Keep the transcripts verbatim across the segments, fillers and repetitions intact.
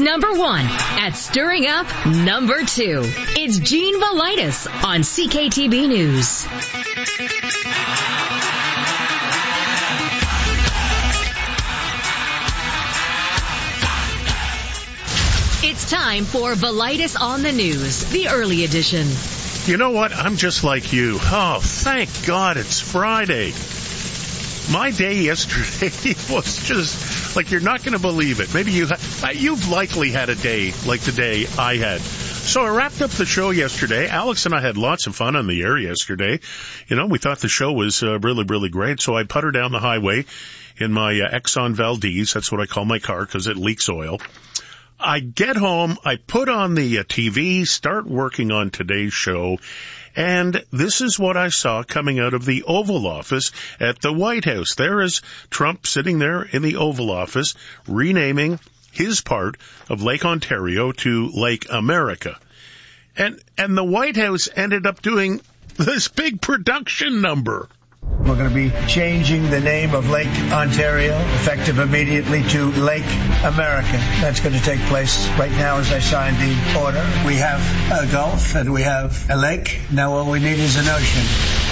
number one at stirring up number two. It's Gene Velitis on C K T B News. It's time for Velitis on the News, the early edition. You know what? I'm just like you. Oh, thank God it's Friday. My day yesterday was just like, you're not going to believe it. Maybe you ha- you've likely had a day like the day I had. So I wrapped up the show yesterday. Alex and I had lots of fun on the air yesterday. You know, we thought the show was uh, really, really great. So I puttered down the highway in my uh, Exxon Valdez. That's what I call my car because it leaks oil. I get home, I put on the uh, T V, start working on today's show, and this is what I saw coming out of the Oval Office at the White House. There is Trump sitting there in the Oval Office renaming his part of Lake Ontario to Lake America. And and the White House ended up doing this big production number. We're going to be changing the name of Lake Ontario, effective immediately, to Lake America. That's going to take place right now as I sign the order. We have a Gulf and we have a lake. Now all we need is an ocean.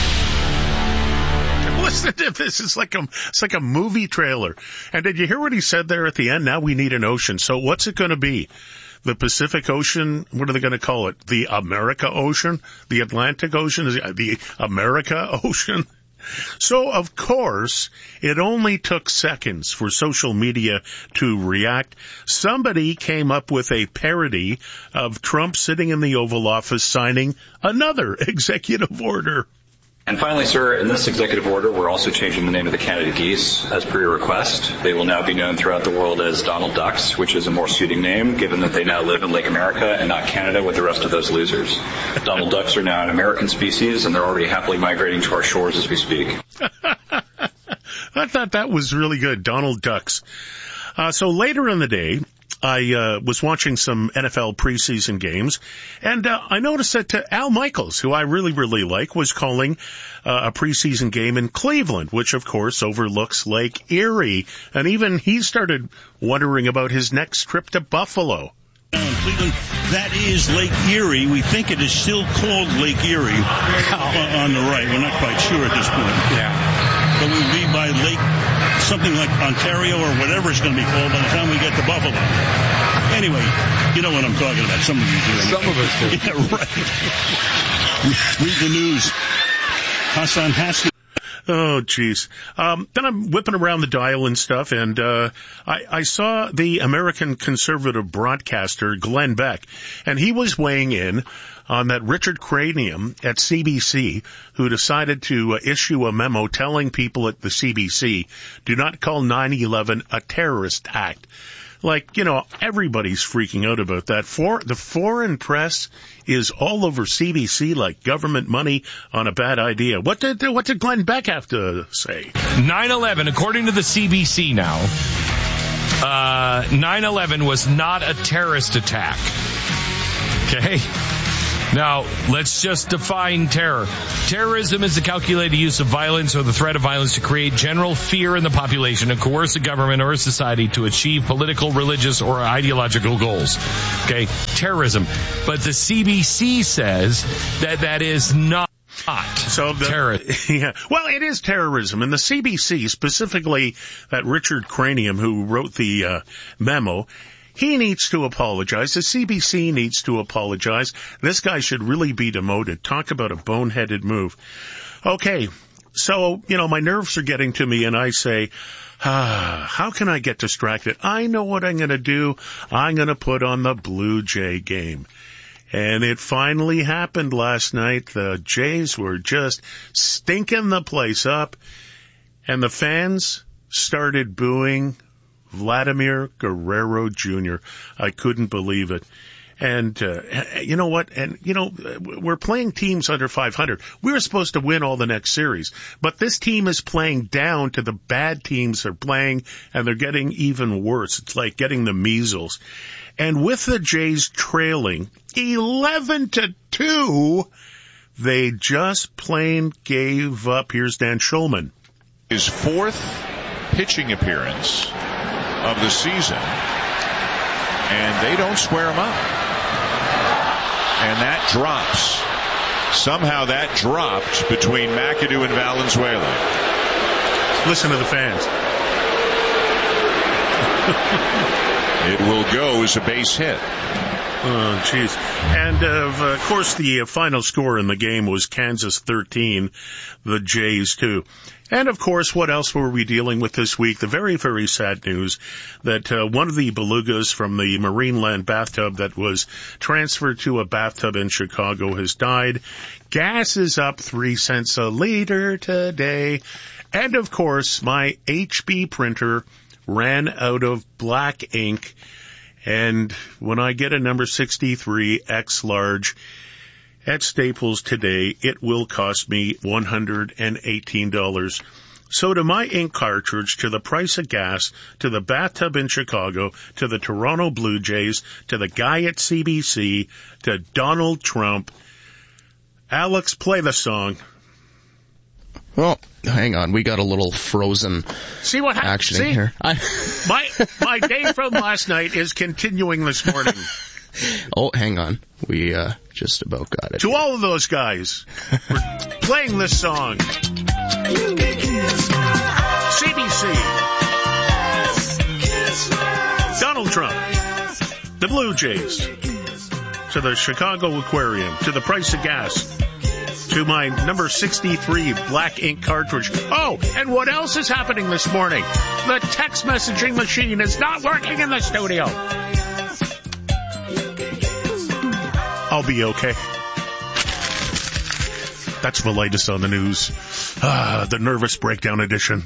Listen to this. It's like a, it's like a movie trailer. And did you hear what he said there at the end? Now we need an ocean. So what's it going to be? The Pacific Ocean? What are they going to call it? The America Ocean? The Atlantic Ocean? Is it the America Ocean? So, of course, it only took seconds for social media to react. Somebody came up with a parody of Trump sitting in the Oval Office signing another executive order. And finally, sir, in this executive order, we're also changing the name of the Canada Geese as per your request. They will now be known throughout the world as Donald Ducks, which is a more suiting name, given that they now live in Lake America and not Canada with the rest of those losers. Donald Ducks are now an American species, and they're already happily migrating to our shores as we speak. I thought that was really good, Donald Ducks. Uh, so later in the day, I uh, was watching some N F L preseason games, and uh, I noticed that uh, Al Michaels, who I really, really like, was calling uh, a preseason game in Cleveland, which, of course, overlooks Lake Erie. And even he started wondering about his next trip to Buffalo. In Cleveland, that is Lake Erie. We think it is still called Lake Erie uh, on the right. We're not quite sure at this point. Yeah. But we'll be by Lake something like Ontario or whatever it's going to be called by the time we get to Buffalo. Anyway, you know what I'm talking about. Some of you do. Some of us do. Yeah, right. Read the news. Hassan Haskell. Oh, geez. Um, then I'm whipping around the dial and stuff, and uh, I, I saw the American conservative broadcaster, Glenn Beck, and he was weighing in on that Richard Cranium at C B C, who decided to uh, issue a memo telling people at the C B C, do not call nine eleven a terrorist act. Like, you know, everybody's freaking out about that. For, the foreign press is all over C B C like government money on a bad idea. What did what did Glenn Beck have to say? nine eleven, according to the C B C now, uh, nine eleven was not a terrorist attack. Okay? Now, let's just define terror. Terrorism is the calculated use of violence or the threat of violence to create general fear in the population and coerce a government or a society to achieve political, religious, or ideological goals. Okay? Terrorism. But the C B C says that that is not So the, terrorism. Yeah. Well, it is terrorism. And the C B C, specifically that Richard Cranium who wrote the uh, memo, he needs to apologize. The C B C needs to apologize. This guy should really be demoted. Talk about a boneheaded move. Okay, so, you know, my nerves are getting to me, and I say, ah, how can I get distracted? I know what I'm going to do. I'm going to put on the Blue Jay game. And it finally happened last night. The Jays were just stinking the place up, and the fans started booing Vladimir Guerrero Junior I couldn't believe it. And, uh, you know what? And, you know, we're playing teams under five hundred. We were supposed to win all the next series. But this team is playing down to the bad teams they're playing, and they're getting even worse. It's like getting the measles. And with the Jays trailing eleven to two, they just plain gave up. Here's Dan Schulman. His fourth pitching appearance of the season. and they don't square him up. And that drops. Somehow that dropped between McAdoo and Valenzuela. Listen to the fans. It will go as a base hit. Oh, jeez. And, uh, of course, the final score in the game was Kansas thirteen, the Jays two. And, of course, what else were we dealing with this week? The very, very sad news that uh, one of the belugas from the Marineland bathtub that was transferred to a bathtub in Chicago has died. Gas is up three cents a liter today. And, of course, my H P printer ran out of black ink. And when I get a number sixty-three X large at Staples today, it will cost me one hundred eighteen dollars. So to my ink cartridge, to the price of gas, to the bathtub in Chicago, to the Toronto Blue Jays, to the guy at C B C, to Donald Trump. Alex, play the song. Well, hang on. We got a little frozen See what ha- action see? in here. I- my my day from last night is continuing this morning. Oh, hang on. We uh, just about got it. To all of those guys, we're playing this song. C B C. Donald Trump. The Blue Jays. To the Chicago Aquarium. To the price of gas. To my number sixty-three black ink cartridge. Oh, and what else is happening this morning? The text messaging machine is not working in the studio. I'll be okay. That's the latest on the news. Ah, the nervous breakdown edition.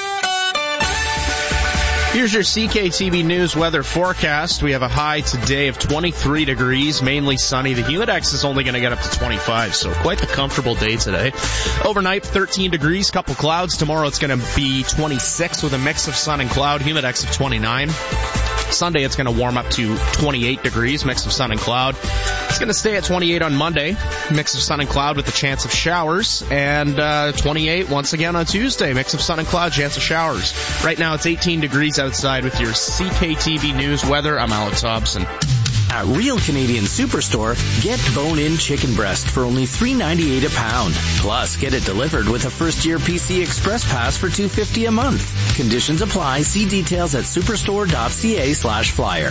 Here's your C K T V News weather forecast. We have a high today of twenty-three degrees, mainly sunny. The humidex is only going to get up to twenty-five, so quite the comfortable day today. Overnight, thirteen degrees, couple clouds. Tomorrow it's going to be twenty-six with a mix of sun and cloud, humidex of twenty-nine. Sunday it's going to warm up to twenty-eight degrees, mix of sun and cloud. It's going to stay at twenty-eight on Monday, mix of sun and cloud with a chance of showers, and uh, twenty-eight once again on Tuesday, mix of sun and cloud, chance of showers. Right now it's eighteen degrees outside with your C K T V News weather. I'm Alex Hobson. At Real Canadian Superstore, get bone-in chicken breast for only three ninety-eight a pound. Plus, get it delivered with a first-year P C Express Pass for two hundred fifty dollars a month. Conditions apply. See details at superstore.ca slash flyer.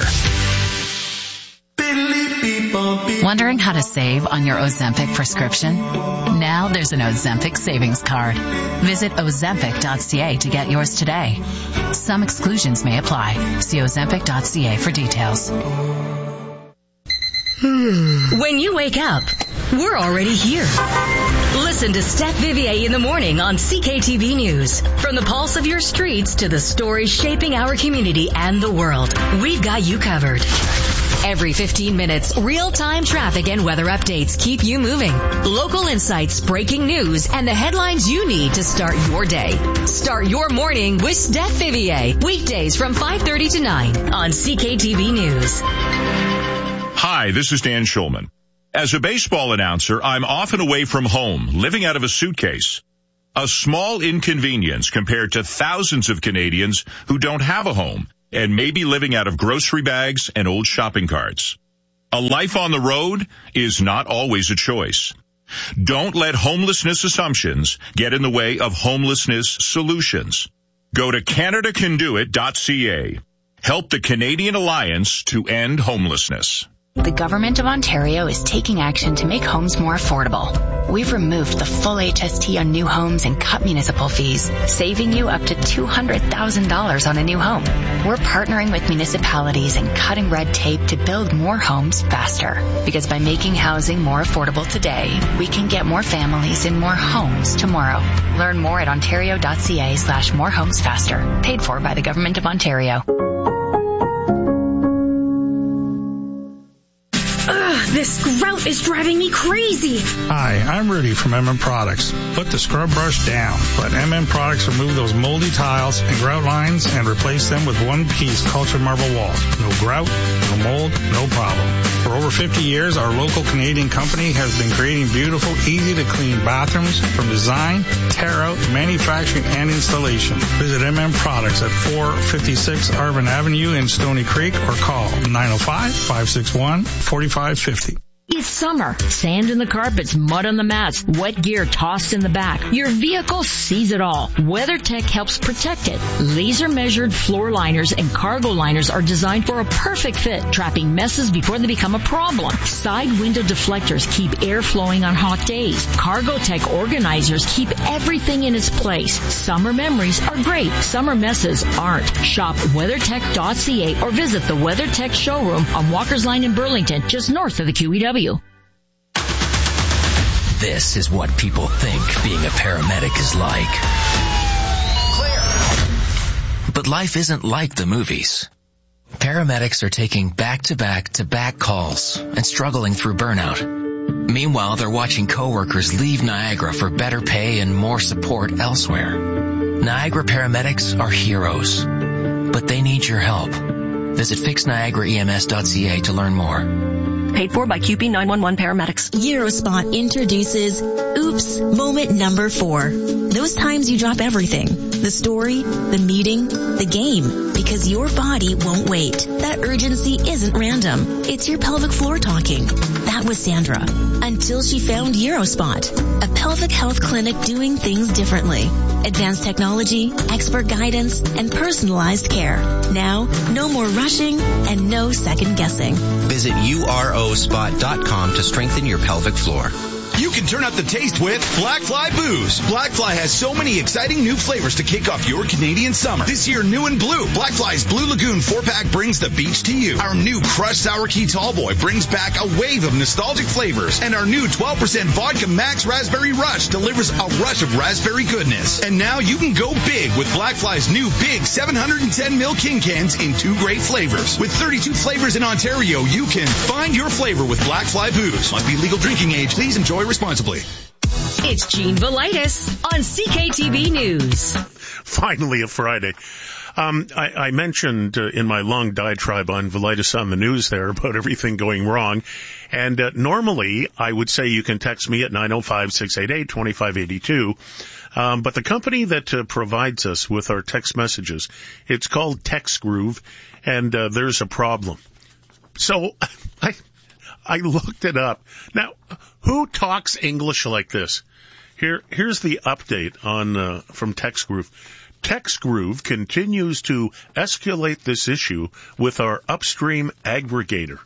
Wondering how to save on your Ozempic prescription? Now there's an Ozempic savings card. Visit ozempic dot c a to get yours today. Some exclusions may apply. See ozempic dot c a for details. When you wake up, we're already here. Listen to Steph Vivier in the morning on C K T V News. From the pulse of your streets to the stories shaping our community and the world, we've got you covered. Every fifteen minutes, real-time traffic and weather updates keep you moving. Local insights, breaking news, and the headlines you need to start your day. Start your morning with Steph Vivier. Weekdays from five thirty to nine on C K T V News. Hi, this is Dan Schulman. As a baseball announcer, I'm often away from home, living out of a suitcase. A small inconvenience compared to thousands of Canadians who don't have a home and may be living out of grocery bags and old shopping carts. A life on the road is not always a choice. Don't let homelessness assumptions get in the way of homelessness solutions. Go to canada can do it dot c a. Help the Canadian Alliance to end homelessness. The Government of Ontario is taking action to make homes more affordable. We've removed the full H S T on new homes and cut municipal fees, saving you up to two hundred thousand dollars on a new home. We're partnering with municipalities and cutting red tape to build more homes faster. Because by making housing more affordable today, we can get more families in more homes tomorrow. Learn more at ontario dot c a slash more homes faster. Paid for by the Government of Ontario. This grout is driving me crazy. Hi, I'm Rudy from M M Products. Put the scrub brush down. Let M M Products remove those moldy tiles and grout lines and replace them with one-piece cultured marble walls. No grout, no mold, no problem. For over fifty years, our local Canadian company has been creating beautiful, easy-to-clean bathrooms from design, tear-out, manufacturing, and installation. Visit M M Products at four fifty-six Arvin Avenue in Stony Creek or call nine oh five, five six one, four five five zero. It's summer. Sand in the carpets, mud on the mats, wet gear tossed in the back. Your vehicle sees it all. WeatherTech helps protect it. Laser-measured floor liners and cargo liners are designed for a perfect fit, trapping messes before they become a problem. Side window deflectors keep air flowing on hot days. CargoTech organizers keep everything in its place. Summer memories are great. Summer messes aren't. Shop weathertech dot c a or visit the WeatherTech showroom on Walker's Line in Burlington, just north of the Q E W. This is what people think being a paramedic is like. Clear. But life isn't like the movies. Paramedics are taking back-to-back-to-back calls and struggling through burnout. Meanwhile, they're watching coworkers leave Niagara for better pay and more support elsewhere. Niagara paramedics are heroes, but they need your help. Visit fix niagara e m s dot c a to learn more. Paid for by Q P nine one one Paramedics. Eurospot introduces Oops Moment Number Four. Those times you drop everything. The story, the meeting, the game. Because your body won't wait. That urgency isn't random. It's your pelvic floor talking. That was Sandra. Until she found Eurospot. A pelvic health clinic doing things differently. Advanced technology, expert guidance, and personalized care. Now, no more rushing and no second guessing. Visit U R O spot dot com to strengthen your pelvic floor. You can turn up the taste with Black Fly Booze. Black Fly has so many exciting new flavors to kick off your Canadian summer. This year, new and blue, Black Fly's Blue Lagoon four-pack brings the beach to you. Our new Crushed Sour Key Tallboy brings back a wave of nostalgic flavors. And our new twelve percent Vodka Max Raspberry Rush delivers a rush of raspberry goodness. And now you can go big with Black Fly's new big seven hundred ten milliliter King Cans in two great flavors. With thirty-two flavors in Ontario, you can find your flavor with Black Fly Booze. Must be legal drinking age. Please enjoy responsibly. It's Gene Velitis on C K T V News. Finally, a Friday. Um, I, I mentioned uh, in my long diatribe on Velitis on the News there about everything going wrong. And uh, normally I would say you can text me at nine oh five, six eight eight, two five eight two. Um, but the company that uh, provides us with our text messages, it's called TextGroove, and uh, there's a problem. So I... I looked it up. Now, who talks English like this? Here, here's the update on uh, from TextGroove. TextGroove continues to escalate this issue with our upstream aggregator.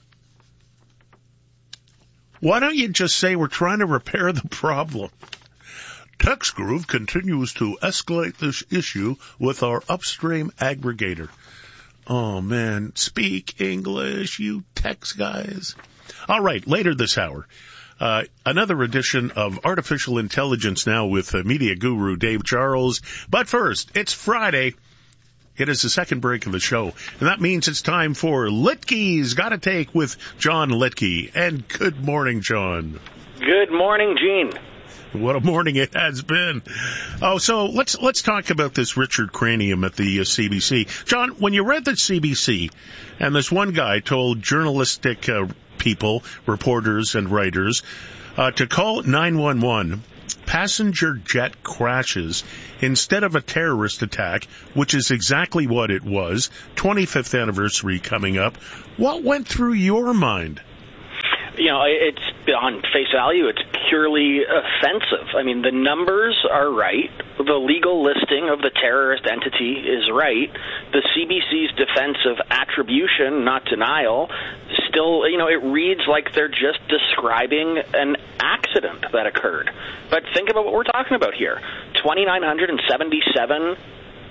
Why don't you just say we're trying to repair the problem? TextGroove continues to escalate this issue with our upstream aggregator. Oh, man. Speak English, you text guys. All right, later this hour, uh, another edition of Artificial Intelligence Now with uh, media guru Dave Charles. But first, it's Friday. It is the second break of the show, and that means it's time for Litke's Gotta Take with John Litke. And good morning, John. Good morning, Gene. What a morning it has been. Oh, so let's let's talk about this Richard Cranium at the uh, C B C. John, when you read the C B C, and this one guy told journalistic uh, people, reporters and writers, uh, to call nine one one, passenger jet crashes instead of a terrorist attack, which is exactly what it was, twenty-fifth anniversary coming up. What went through your mind? You know, it's on face value, it's purely offensive. I mean, the numbers are right. The legal listing of the terrorist entity is right. The C B C's defense of attribution, not denial, still, you know, it reads like they're just describing an accident that occurred. But think about what we're talking about here. two thousand nine hundred seventy-seven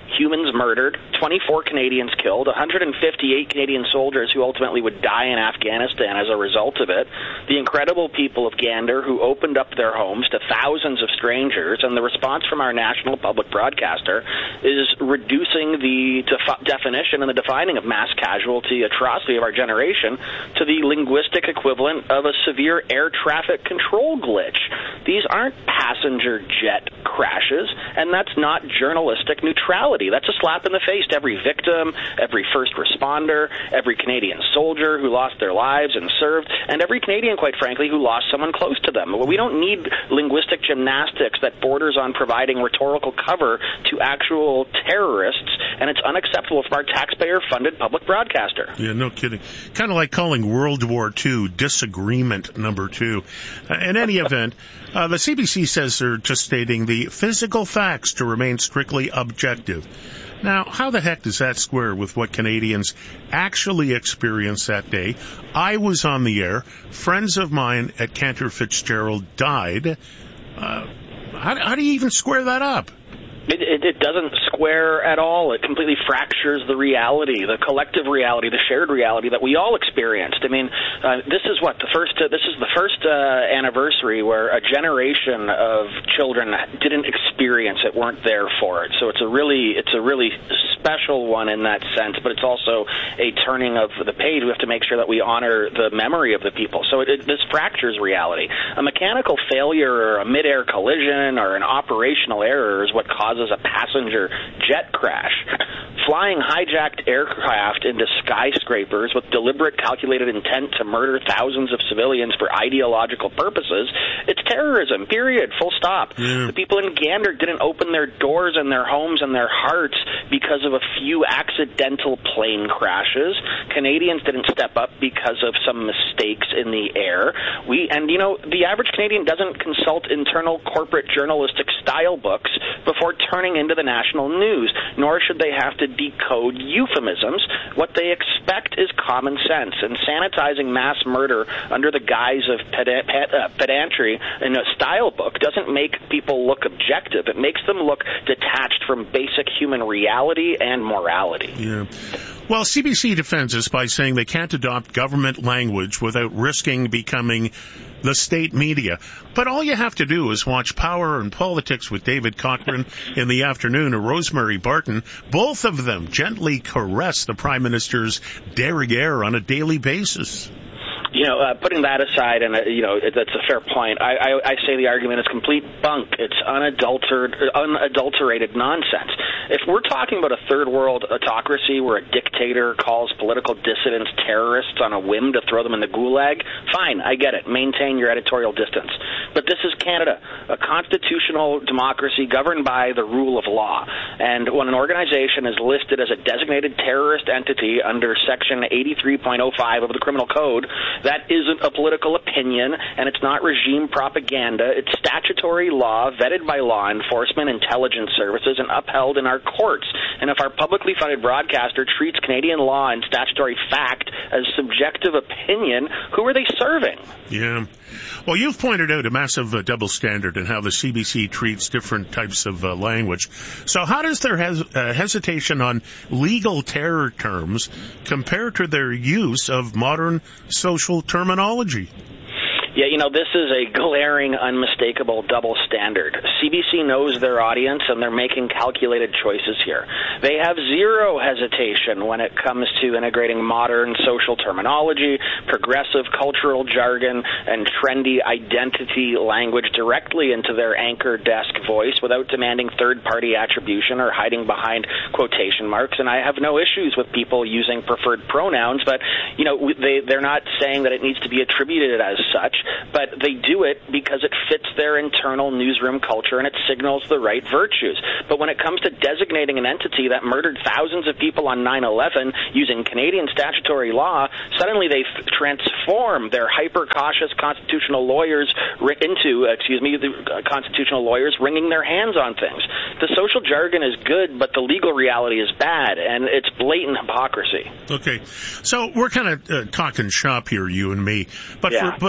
humans murdered, twenty-four Canadians killed, one hundred fifty-eight Canadian soldiers who ultimately would die in Afghanistan as a result of it, the incredible people of Gander who opened up their homes to thousands of strangers, and the response from our national public broadcaster is reducing the def- definition and the defining of mass casualty atrocity of our generation to the linguistic equivalent of a severe air traffic control glitch. These aren't passenger jet crashes, and that's not journalistic neutrality. That's a slap in the face to every victim, every first responder, every Canadian soldier who lost their lives and served, and every Canadian, quite frankly, who lost someone close to them. We don't need linguistic gymnastics that borders on providing rhetorical cover to actual terrorists, and it's unacceptable from our taxpayer-funded public broadcaster. Yeah, no kidding. Kind of like calling World War Two disagreement number two. Uh, in any event, uh, the C B C says they're just stating the physical facts to remain strictly objective. Now, how the heck does that square with what Canadians actually experienced that day? I was on the air. Friends of mine at Cantor Fitzgerald died. Uh, how, how do you even square that up? It, it, it doesn't square at all. It completely fractures the reality, the collective reality, the shared reality that we all experienced. I mean, uh, this is what the first. Uh, this is the first uh, anniversary where a generation of children didn't experience it, weren't there for it. So it's a really, it's a really special one in that sense. But it's also a turning of the page. We have to make sure that we honor the memory of the people. So it, it, this fractures reality. A mechanical failure or a mid-air collision or an operational error is what causes a passenger jet crash. Flying hijacked aircraft into skyscrapers with deliberate, calculated intent to murder thousands of civilians for ideological purposes, it's terrorism, period, full stop. Yeah. The people in Gander didn't open their doors and their homes and their hearts because of a few accidental plane crashes. Canadians didn't step up because of some mistakes in the air. We and, you know, the average Canadian doesn't consult internal corporate journalistic style books before turning into the national news, nor should they have to decode euphemisms. What they expect is common sense, and sanitizing mass murder under the guise of peda- ped- uh, pedantry in a style book doesn't make people look objective. It makes them look detached from basic human reality and morality. Yeah. Well, C B C defends us by saying they can't adopt government language without risking becoming the state media. But all you have to do is watch Power and Politics with David Cochran in the afternoon, or Rosemary Barton. Both of them gently caress the Prime Minister's derriere on a daily basis. You know, uh, putting that aside, and, uh, you know, it, that's a fair point, I, I, I say the argument is complete bunk. It's unadulterated, unadulterated nonsense. If we're talking about a third world autocracy where a dictator calls political dissidents terrorists on a whim to throw them in the gulag, fine, I get it. Maintain your editorial distance. But this is Canada, a constitutional democracy governed by the rule of law. And when an organization is listed as a designated terrorist entity under Section eighty-three point oh five of the Criminal Code, that isn't a political opinion, and it's not regime propaganda. It's statutory law vetted by law enforcement, intelligence services, and upheld in our courts. And if our publicly funded broadcaster treats Canadian law and statutory fact as subjective opinion, who are they serving? Yeah. Well, you've pointed out a massive uh, double standard in how the C B C treats different types of uh, language. So how does their hes- uh, hesitation on legal terror terms compare to their use of modern social terminology? Yeah, you know, this is a glaring, unmistakable double standard. C B C knows their audience, and they're making calculated choices here. They have zero hesitation when it comes to integrating modern social terminology, progressive cultural jargon, and trendy identity language directly into their anchor desk voice without demanding third-party attribution or hiding behind quotation marks. And I have no issues with people using preferred pronouns, but, you know, they, they're not saying that it needs to be attributed as such. But they do it because it fits their internal newsroom culture and it signals the right virtues. But when it comes to designating an entity that murdered thousands of people on nine eleven using Canadian statutory law, suddenly they f- transform their hyper-cautious constitutional lawyers ri- into, uh, excuse me, the uh, constitutional lawyers wringing their hands on things. The social jargon is good, but the legal reality is bad, and it's blatant hypocrisy. Okay. So we're kind of uh, talking shop here, you and me. But, yeah. for, but for listeners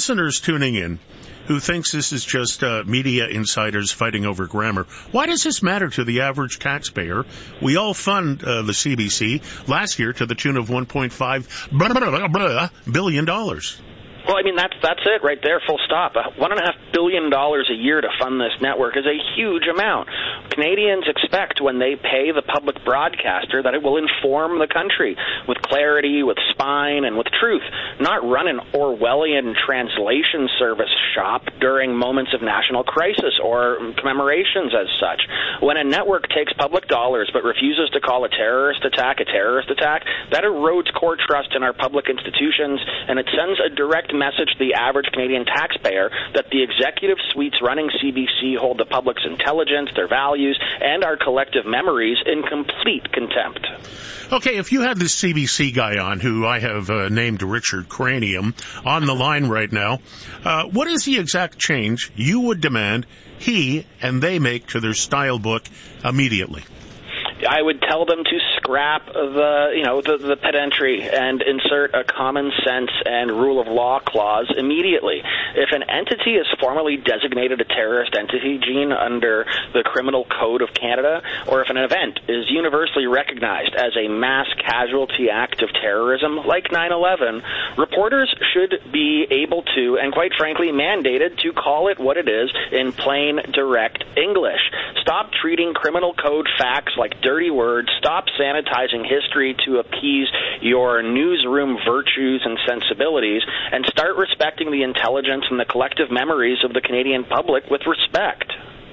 listeners tuning in who thinks this is just uh, media insiders fighting over grammar, why does this matter to the average taxpayer? We all fund uh, the C B C last year to the tune of one point five billion dollars. Well, I mean, that's that's it right there, full stop. One and a half billion dollars a year to fund this network is a huge amount. Canadians expect when they pay the public broadcaster that it will inform the country with clarity, with spine, and with truth, not run an Orwellian translation service shop during moments of national crisis or commemorations as such. When a network takes public dollars but refuses to call a terrorist attack a terrorist attack, that erodes core trust in our public institutions, and it sends a direct message to the average Canadian taxpayer that the executive suites running C B C hold the public's intelligence, their values, and our collective memories in complete contempt. Okay, if you had this C B C guy on, who I have uh, named Richard Cranium, on the line right now, uh, what is the exact change you would demand he and they make to their style book immediately? I would tell them to scrap the, you know, the, the pedantry and insert a common sense and rule of law clause immediately. If an entity is formally designated a terrorist entity, Gene, under the Criminal Code of Canada, or if an event is universally recognized as a mass casualty act of terrorism, like nine eleven, reporters should be able to, and quite frankly mandated, to call it what it is in plain, direct English. Stop treating criminal code facts like dirty words. Stop sanitizing history to appease your newsroom virtues and sensibilities, and start respecting the intelligence and the collective memories of the Canadian public with respect.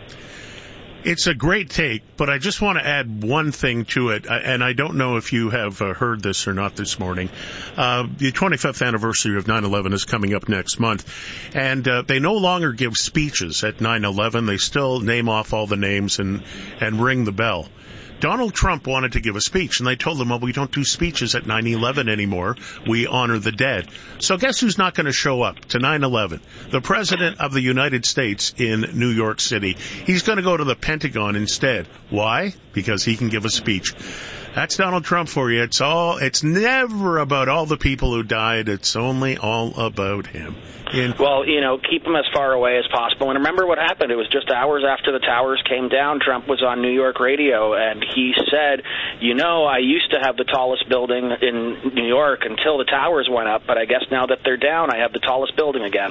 It's a great take, but I just want to add one thing to it, and I don't know if you have uh, heard this or not this morning. Uh, the twenty-fifth anniversary of nine eleven is coming up next month, and uh, they no longer give speeches at nine eleven. They still name off all the names and, and ring the bell. Donald Trump wanted to give a speech, and they told him, well, we don't do speeches at nine eleven anymore. We honor the dead. So guess who's not going to show up to nine eleven? The President of the United States in New York City. He's going to go to the Pentagon instead. Why? Because he can give a speech. That's Donald Trump for you. It's all, it's never about all the people who died. It's only all about him. In- well, you know, keep him as far away as possible. And remember what happened. It was just hours after the towers came down. Trump was on New York radio, and he said, you know, I used to have the tallest building in New York until the towers went up, but I guess now that they're down, I have the tallest building again.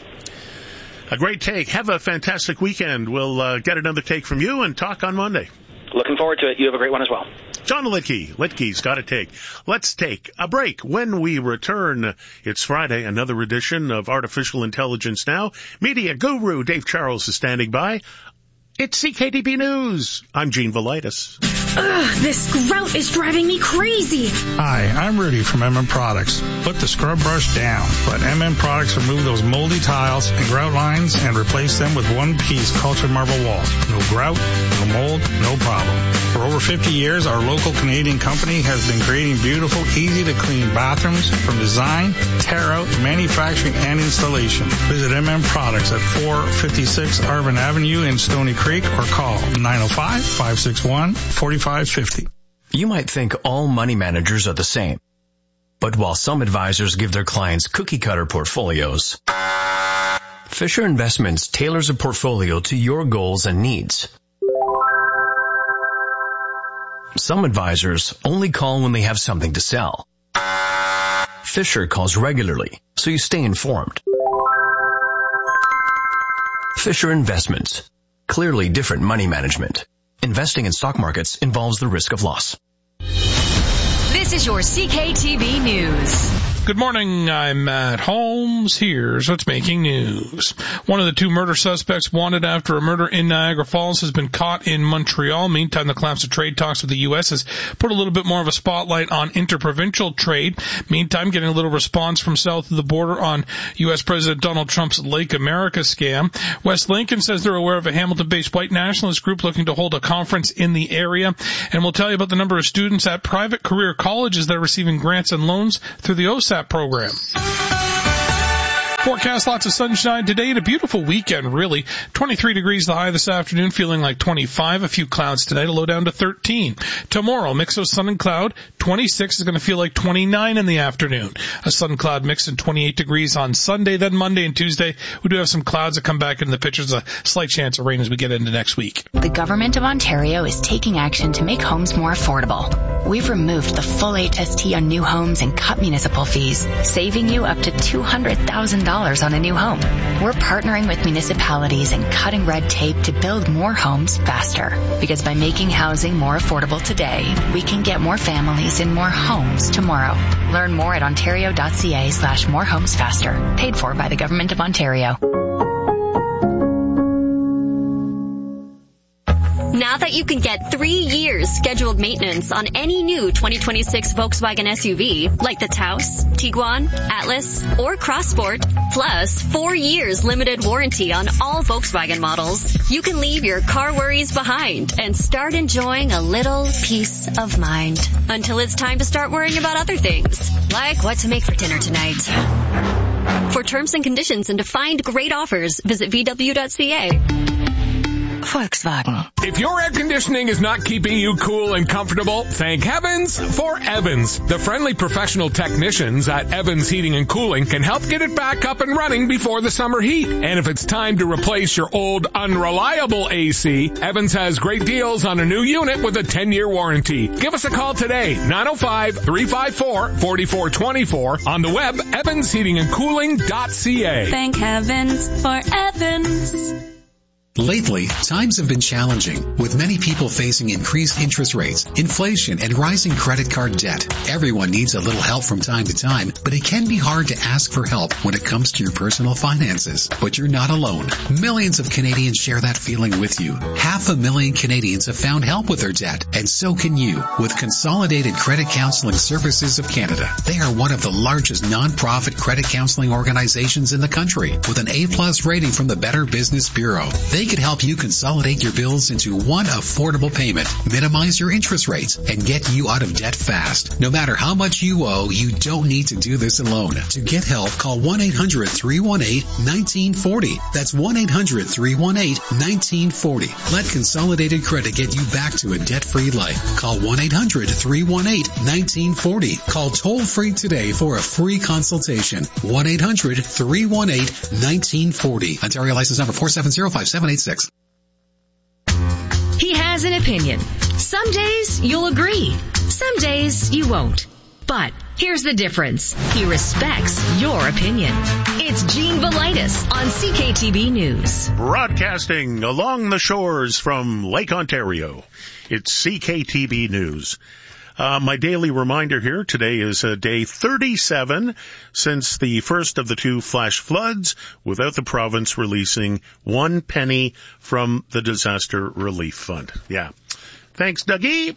A great take. Have a fantastic weekend. We'll uh, get another take from you and talk on Monday. Looking forward to it. You have a great one as well. John Litke. Litke's got a take. Let's take a break. When we return, it's Friday, another edition of Artificial Intelligence Now. Media guru Dave Charles is standing by. It's C K D B News. I'm Gene Velitis. Ugh, this grout is driving me crazy. Hi, I'm Rudy from M M Products. Put the scrub brush down. Let M M Products remove those moldy tiles and grout lines and replace them with one-piece cultured marble walls. No grout, no mold, no problem. For over fifty years, our local Canadian company has been creating beautiful, easy-to-clean bathrooms from design, tear-out, manufacturing, and installation. Visit M M Products at four fifty-six Arvin Avenue in Stony Creek or call nine oh five, five six one, four five five oh. You might think all money managers are the same. But while some advisors give their clients cookie-cutter portfolios, Fisher Investments tailors a portfolio to your goals and needs. Some advisors only call when they have something to sell. Fisher calls regularly, so you stay informed. Fisher Investments. Clearly different money management. Investing in stock markets involves the risk of loss. This is your C K T V News. Good morning, I'm Matt Holmes. Here's what's making news. One of the two murder suspects wanted after a murder in Niagara Falls has been caught in Montreal. Meantime, the collapse of trade talks with the U S has put a little bit more of a spotlight on interprovincial trade. Meantime, getting a little response from south of the border on U S President Donald Trump's Lake America scam. West Lincoln says they're aware of a Hamilton-based white nationalist group looking to hold a conference in the area. And we'll tell you about the number of students at private career colleges that are receiving grants and loans through the O S A P program. Forecast lots of sunshine today and a beautiful weekend, really. twenty-three degrees the high this afternoon, feeling like twenty-five. A few clouds tonight, a low down to thirteen. Tomorrow, mix of sun and cloud, twenty-six is going to feel like twenty-nine in the afternoon. A sun cloud mix and twenty-eight degrees on Sunday. Then Monday and Tuesday, we do have some clouds that come back into the picture. There's a slight chance of rain as we get into next week. The Government of Ontario is taking action to make homes more affordable. We've removed the full H S T on new homes and cut municipal fees, saving you up to two hundred thousand dollars on a new home. We're partnering with municipalities and cutting red tape to build more homes faster. Because by making housing more affordable today, we can get more families in more homes tomorrow. Learn more at ontario.ca slash more homes faster. Paid for by the Government of Ontario. Now that you can get three years scheduled maintenance on any new twenty twenty-six Volkswagen S U V, like the Taos, Tiguan, Atlas, or Crossport, plus four years limited warranty on all Volkswagen models, you can leave your car worries behind and start enjoying a little peace of mind. Until it's time to start worrying about other things, like what to make for dinner tonight. For terms and conditions and to find great offers, visit v w dot c a. Volkswagen. If your air conditioning is not keeping you cool and comfortable, thank heavens for Evans. The friendly professional technicians at Evans Heating and Cooling can help get it back up and running before the summer heat. And if it's time to replace your old unreliable A C, Evans has great deals on a new unit with a ten-year warranty. Give us a call today, nine oh five, three five four, four four two four, on the web, evans heating and cooling dot c a. Thank heavens for Evans. Lately, times have been challenging, with many people facing increased interest rates, inflation, and rising credit card debt. Everyone needs a little help from time to time, but it can be hard to ask for help when it comes to your personal finances. But you're not alone. Millions of Canadians share that feeling with you. Half a million Canadians have found help with their debt, and so can you with Consolidated Credit Counseling Services of Canada. They are one of the largest non-profit credit counseling organizations in the country, with an A-plus rating from the Better Business Bureau. They can help you consolidate your bills into one affordable payment, minimize your interest rates, and get you out of debt fast. No matter how much you owe, you don't need to do this alone. To get help, call one eight hundred, three one eight, one nine four zero. That's one eight hundred, three one eight, one nine four zero. Let Consolidated Credit get you back to a debt-free life. Call one eight hundred, three one eight, one nine four zero. Call toll-free today for a free consultation. one eight hundred, three one eight, one nine four zero. Ontario license number four seven zero, five seven eight six. He has an opinion. Some days you'll agree. Some days you won't. But here's the difference. He respects your opinion. It's Gene Velitis on C K T B News. Broadcasting along the shores from Lake Ontario. It's C K T B News. Uh, my daily reminder here, today is uh, day thirty-seven since the first of the two flash floods, without the province releasing one penny from the Disaster Relief Fund. Yeah. Thanks, Dougie.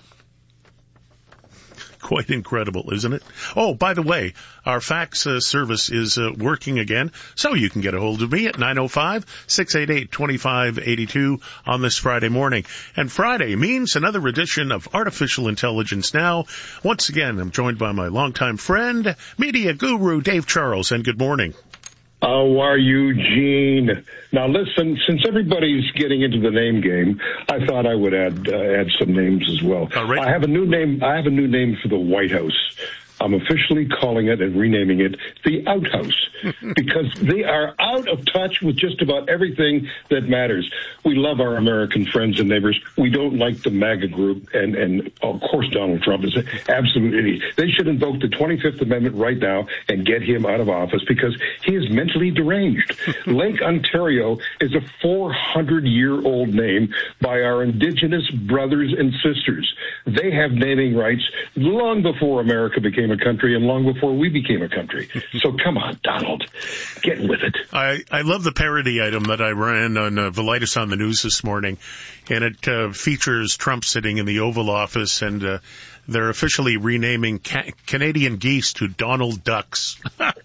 Quite incredible, isn't it? Oh, by the way, our fax uh, service is uh, working again, so you can get a hold of me at nine oh five, six eight eight, two five eight two on this Friday morning. And Friday means another edition of Artificial Intelligence Now. Once again, I'm joined by my longtime friend, media guru Dave Charles, and good morning. How are you, Gene? Now, listen, since everybody's getting into the name game, I thought I would add uh, add some names as well. All right. I have a new name. I have a new name for the White House. I'm officially calling it and renaming it the Outhouse because they are out of touch with just about everything that matters. We love our American friends and neighbors. We don't like the MAGA group, and, and of course Donald Trump is an absolute idiot. They should invoke the twenty-fifth Amendment right now and get him out of office because he is mentally deranged. Lake Ontario is a four hundred year old name by our Indigenous brothers and sisters. They have naming rights long before America became a country and long before we became a country. So come on, Donald, get with it. I, I love the parody item that I ran on uh, Velitis on the News this morning, and it uh, features Trump sitting in the Oval Office, and uh, they're officially renaming ca- Canadian geese to Donald Ducks.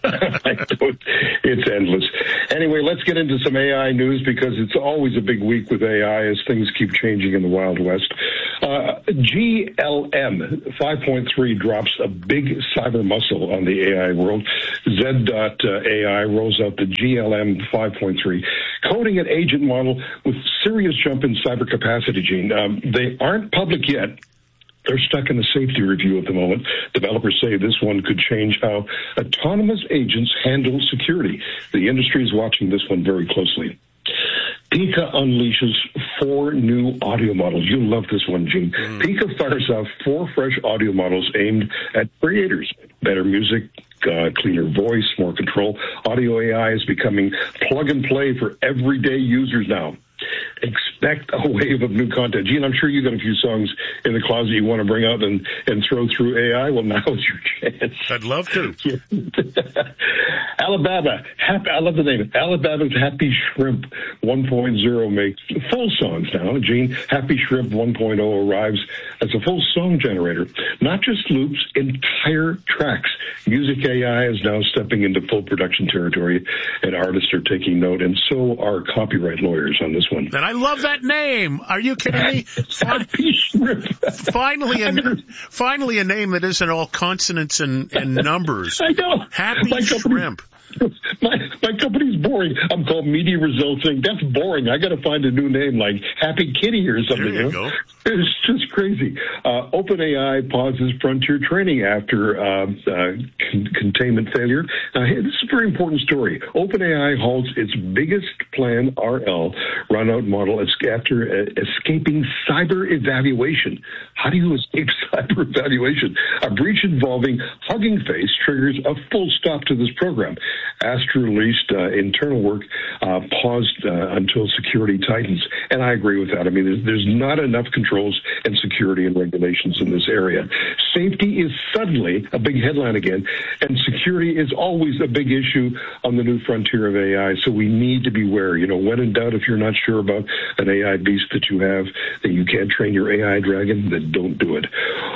It's endless. Anyway, let's get into some A I news because it's always a big week with A I as things keep changing in the Wild West. Uh, G L M five point three drops a big cyber muscle on the A I world. Z A I rolls out the G L M five point three, coding an agent model with serious jump in cyber capacity, Gene. Um, they aren't public yet, They're stuck in a safety review at the moment. Developers say this one could change how autonomous agents handle security. The industry is watching this one very closely. Pika unleashes four new audio models. You'll love this one, Gene. Mm. Pika fires off four fresh audio models aimed at creators. Better music, uh, cleaner voice, more control. Audio A I is becoming plug and play for everyday users now. Expect a wave of new content. Gene, I'm sure you got a few songs in the closet you want to bring out and, and throw through A I. Well, now is your chance. I'd love to. Alabama. Happy, I love the name. Alabama's Happy Shrimp one point oh makes full songs now. Gene, Happy Shrimp one point oh arrives as a full song generator. Not just loops, entire tracks. Music A I is now stepping into full production territory, and artists are taking note, and so are copyright lawyers on this one. And I love that name. Are you kidding me? Happy Shrimp. Finally, a, finally a name that isn't all consonants and, and numbers. I know. Happy My Shrimp. My my company's boring. I'm called Media Results Incorporated. That's boring. I got to find a new name like Happy Kitty or something. There you you know? go. It's just crazy. Uh, OpenAI pauses frontier training after uh, uh, con- containment failure. Uh, hey, this is a very important story. OpenAI halts its biggest plan, R L, run-out model after uh, escaping cyber evaluation. How do you escape cyber evaluation? A breach involving Hugging Face triggers a full stop to this program. Astra released uh, internal work uh, paused uh, until security tightens. And I agree with that. I mean, there's, there's not enough controls and security and regulations in this area. Safety is suddenly a big headline again, and security is always a big issue on the new frontier of A I. So we need to be wary. You know, when in doubt, if you're not sure about an A I beast that you have, that you can't train your A I dragon, then don't do it.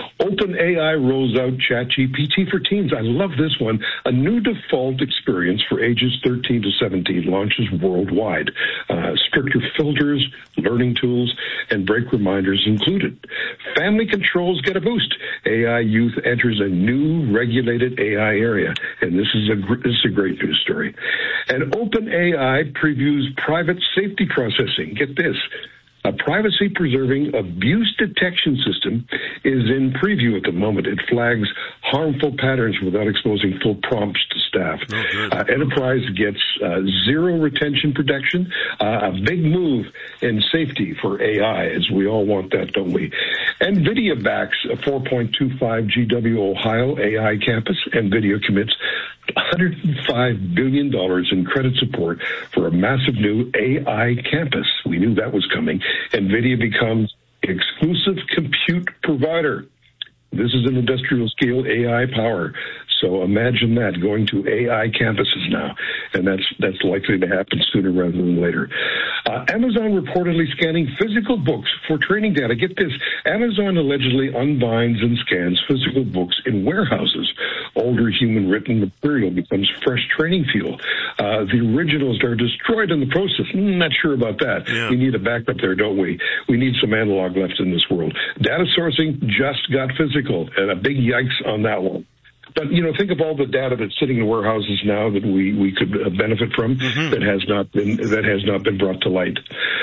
OpenAI rolls out ChatGPT for teens. I love this one. A new default experience for ages thirteen to seventeen launches worldwide. Uh, stricter filters, learning tools, and break reminders included. Family controls get a boost. A I youth enters a new regulated A I area, and this is a this is a great news story. And OpenAI previews private safety processing. Get this. A privacy-preserving abuse detection system is in preview at the moment. It flags harmful patterns without exposing full prompts to staff. Oh, uh, Enterprise gets uh, zero retention protection, uh, a big move in safety for A I, as we all want that, don't we? NVIDIA backs a four point two five G W Ohio A I campus. NVIDIA commits one hundred five billion dollars in credit support for a massive new A I campus. We knew that was coming. NVIDIA becomes exclusive compute provider. This is an industrial scale A I power. So imagine that going to A I campuses now, and that's that's likely to happen sooner rather than later. Uh, Amazon reportedly scanning physical books for training data. Get this, Amazon allegedly unbinds and scans physical books in warehouses. Older human-written material becomes fresh training fuel. Uh, the originals are destroyed in the process. Mm, not sure about that. Yeah. We need a backup there, don't we? We need some analog left in this world. Data sourcing just got physical, and a big yikes on that one. But, you know, think of all the data that's sitting in warehouses now that we, we could uh, benefit from mm-hmm. that has not been that has not been brought to light.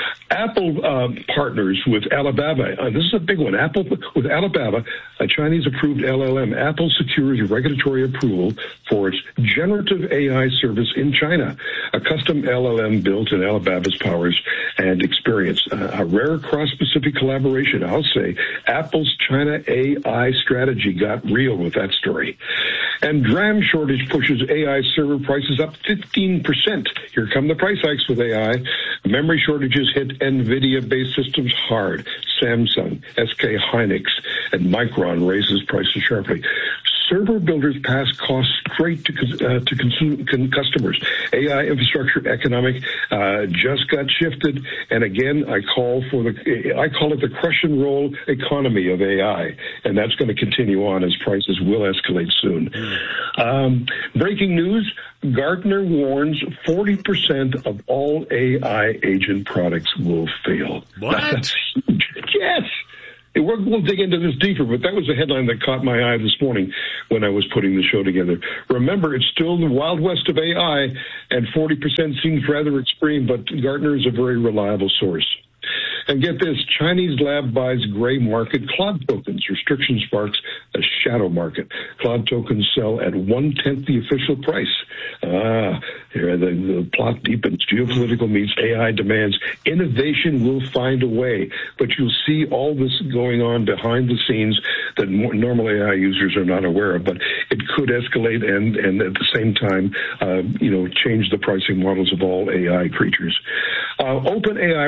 Apple uh, partners with Alibaba. Uh, this is a big one. Apple with Alibaba, a Chinese-approved L L M. Apple secures regulatory approval for its generative A I service in China. A custom L L M built in Alibaba's powers and experience. Uh, a rare cross-Pacific collaboration. I'll say Apple's China A I strategy got real with that story. And DRAM shortage pushes A I server prices up fifteen percent. Here come the price hikes with A I. Memory shortages hit NVIDIA-based systems hard. Samsung, S K Hynix, and Micron raises prices sharply. Server builders pass costs straight to uh, to consume, con- customers. A I infrastructure economic uh, just got shifted, and again, I call for the I call it the crush and roll economy of A I, and that's going to continue on as prices will escalate soon. Um, breaking news: Gartner warns forty percent of all A I agent products will fail. What? That's huge. Yes. We'll, we'll dig into this deeper, but that was a headline that caught my eye this morning when I was putting the show together. Remember, it's still the Wild West of A I, and forty percent seems rather extreme, but Gartner is a very reliable source. And get this, Chinese lab buys gray market cloud tokens. Restriction sparks a shadow market. Cloud tokens sell at one-tenth the official price. Ah, here the, the plot deepens. Geopolitical meets A I demands. Innovation will find a way. But you'll see all this going on behind the scenes that more, normal A I users are not aware of. But it could escalate and, and at the same time, uh, you know, change the pricing models of all A I creatures. Uh, OpenAI